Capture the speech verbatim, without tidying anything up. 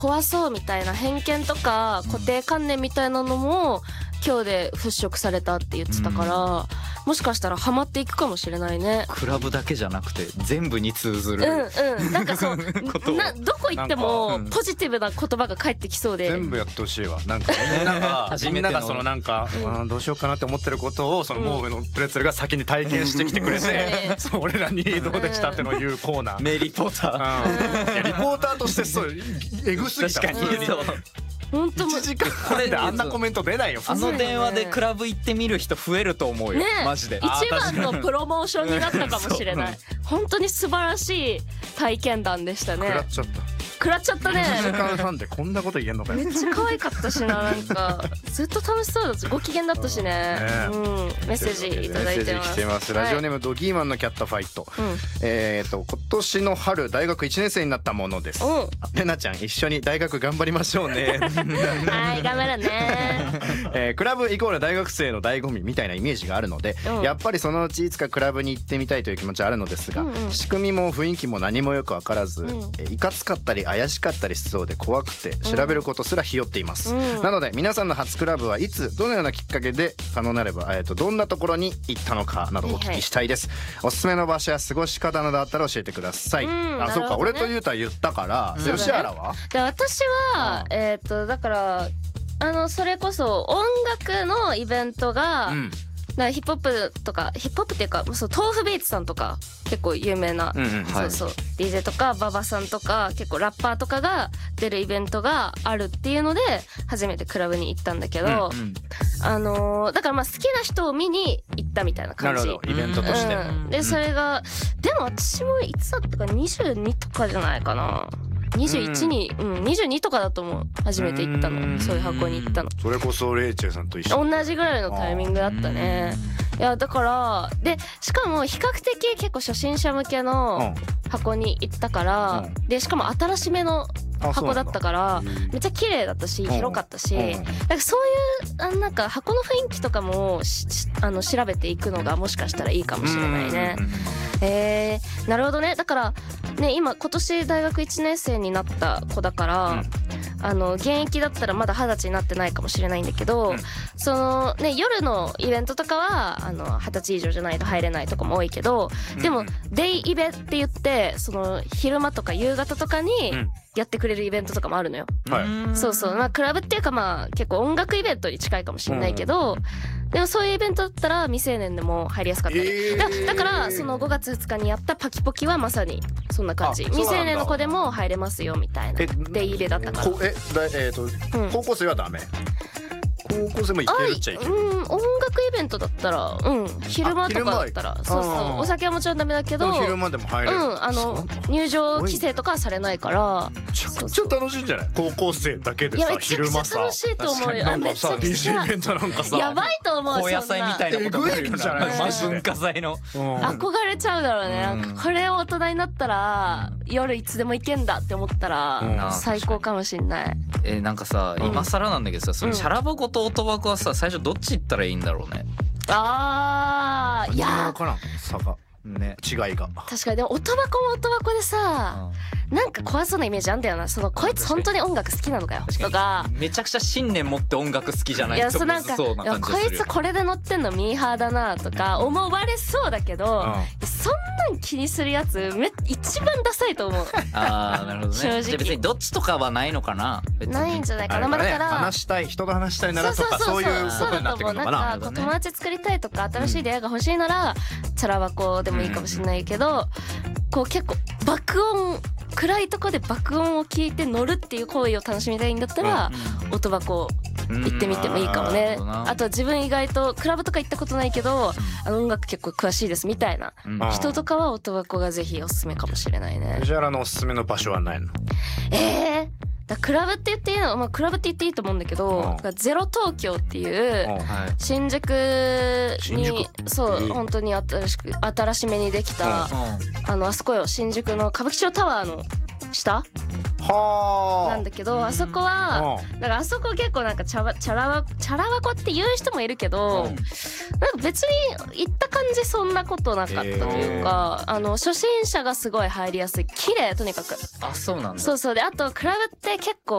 怖そうみたいな偏見とか固定観念みたいなのも今日で払拭されたって言ってたから、うん、もしかしたらハマっていくかもしれないね。 クラブだけじゃなくて全部に通ずるうんうんなんかそうなどこ行ってもポジティブな言葉が返ってきそうで全部やってほしいわ。なんかみんながみんながそのなんか、うん、どうしようかなって思ってることをそのモーグのプレッツェルが先に体験してきてくれて、うん、俺らにどうでしたってのを言うコーナー。 名リポーター、 うん、いやリポーターとしてそうエグすぎた。 確かにそう本当いちじかんであんなコメント出ないよ。 あの電話でクラブ行ってみる人増えると思うよ、ね、マジで一番のプロモーションになったかもしれない本当に素晴らしい体験談でしたね。 食らっちゃった食らっちゃったね。 いちじかんはんでこんなこと言えんのかよ。 めっちゃ可愛かったしな、なんかずっと楽しそうだしご機嫌だったしね、うん、メッセージいただいてます。 メッセージ来てます。ラジオネームドギーマンのキャットファイト、うん、えっと今年の春大学いちねん生になったものです。レナちゃん一緒に大学頑張りましょうねはい頑張るねえー、クラブイコール大学生の醍醐味みたいなイメージがあるので、うん、やっぱりそのうちいつかクラブに行ってみたいという気持ちはあるのですが、うんうん、仕組みも雰囲気も何もよく分からず、うん、えー、いかつかったり怪しかったりしそうで怖くて調べることすらひよっています、うん、なので皆さんの初クラブはいつどのようなきっかけで可能なれば、えー、とどんなところに行ったのかなどお聞きしたいです、はいはい、おすすめの場所や過ごし方などあったら教えてください、うん、あ、そうか、俺とゆうた言ったから、うん、吉原はで私は、うん、えっ、ー、とだからあのそれこそ音楽のイベントが、うん、だからヒップホップとかヒップホップっていうかそう豆腐ビーツさんとか結構有名な、うんうん、そうそう、はい、ディージェー とか馬場さんとか結構ラッパーとかが出るイベントがあるっていうので初めてクラブに行ったんだけど、うんうん、あのー、だからまあ好きな人を見に行ったみたいな感じ。 なるほど、イベントとして、 うん、でそれがでも私もいつだったかにじゅうにとかじゃないかな、にじゅういちに、うん、にじゅうにとかだと思う。初めて行ったの、そういう箱に行ったの。 それこそレイチェルさんと一緒。 同じぐらいのタイミングだったね。いやだからでしかも比較的結構初心者向けの箱に行ったから、うん、でしかも新しめの箱だったからめっちゃ綺麗だったし広かったし、なんかそういうあなんか箱の雰囲気とかもあの調べていくのがもしかしたらいいかもしれないね。えー、なるほどね。だからね今今年大学いちねん生になった子だから、うん、あの現役だったらまだ二十歳になってないかもしれないんだけど、うん、そのね夜のイベントとかはあの二十歳以上じゃないと入れないとかも多いけど、でも、うん、デイイベって言ってその昼間とか夕方とかにやってくれるイベントとかもあるのよ、はい、そうそう、まあクラブっていうかまあ結構音楽イベントに近いかもしれないけど、うん、でもそういうイベントだったら未成年でも入りやすかったり、えー、だ, だからそのごがつふつかにやったパキポキはまさにそんな感じ。未成年の子でも入れますよみたいなデイイベだったから。 えだえーとうん、高校生はダメ？高校生も行けるっちゃいける。 うん、音楽イベントだったら、うん、昼間とかだったら、そうそう、お酒はもちろんダメだけど、 昼間でも入れる。 うん、あの入場規制とかはされないから。 めちゃくちゃ楽しいんじゃない？高校生だけでさ、昼間さ。 楽しいと思うよ。 なんかさ、ディージェー イベントなんかさ、 やばいと思う。 高野菜みたいなことがあるんじゃない？マジ文化祭の。 憧れちゃうだろうね。なんかこれを大人になったら夜いつでも行けんだって思ったら最高かもしんない。 えー、なんかさ、今更なんだけどさ、そのチャラ箱と音箱はさ、最初どっち行ったらいいんだろうね。 あー、いや分からん差がね、違いが。 確かにでも音箱も音箱でさ、うん、なんか怖そうなイメージあんだよな。そのこいつ本当に音楽好きなのかよとか、 めちゃくちゃ信念持って音楽好きじゃないとそうな感じするよ。いやこいつこれで乗ってんのミーハーだなとか思われそうだけど、うん、そんなん気にするやつめ一番ダサいと思う。 あーなるほどね。正直じゃあ別にどっちとかはないのかな。別にないんじゃないかな。まあ、だから話したい人と話したいならとかそういうことになってくるのかな。 なんかこう友達作りたいとか新しい出会いが欲しいなら、うん、チャラ箱でもいいかもしれないけど、こう結構爆音暗いとこで爆音を聞いて乗るっていう行為を楽しみたいんだったら、うん、音箱行ってみてもいいかもね。うん、あ, あと自分意外とクラブとか行ったことないけど、うん、あの音楽結構詳しいですみたいな人とかは音箱がぜひおすすめかもしれないね。 藤原のおすすめの場所はないの？ えーだクラブって言っていいの、まあ、クラブって言っていいと思うんだけど、うん、ゼロ東京っていう新宿に、そう、本当に新しく新しめにできた、うん、あのあそこよ、新宿の歌舞伎町タワーの下なんだけど、あそこはだからあそこ結構なんかチャラチャラワチャラワコって言う人もいるけど、なんか別に行った感じそんなことなかったというか、あの初心者がすごい入りやすい、綺麗とにかく。 あ、そうなんだ。 そうそうで、あとクラブって結構